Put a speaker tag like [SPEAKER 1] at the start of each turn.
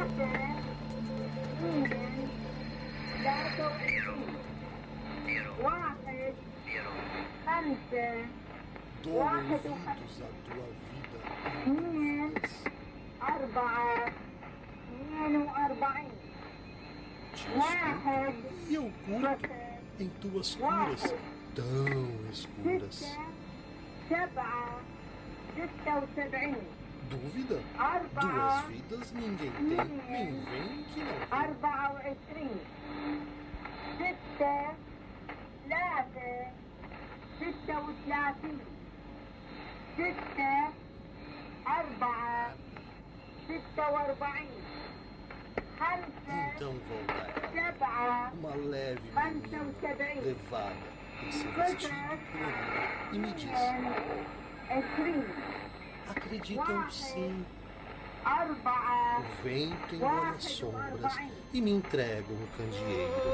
[SPEAKER 1] واحد خمسة
[SPEAKER 2] Dou ouvidos à tua vida.
[SPEAKER 1] اثنين أربعة 42
[SPEAKER 2] Te
[SPEAKER 1] واحد
[SPEAKER 2] escuto e eu curto em tuas curas tão escuras.
[SPEAKER 1] ستة سبعة 76
[SPEAKER 2] Dúvida?
[SPEAKER 1] أربعة
[SPEAKER 2] Duas vidas ninguém tem, nem vem que não tem.
[SPEAKER 1] 24 ستة ثلاثة 36 ستة أربعة 46 خمسة
[SPEAKER 2] Então volta ela,
[SPEAKER 1] سبعة
[SPEAKER 2] uma leve
[SPEAKER 1] 75
[SPEAKER 2] levada em seu vestido colorido, e me diz:
[SPEAKER 1] 20
[SPEAKER 2] acreditam sim,
[SPEAKER 1] أربعة
[SPEAKER 2] o vento engole as sombras e me entrega um candeeiro.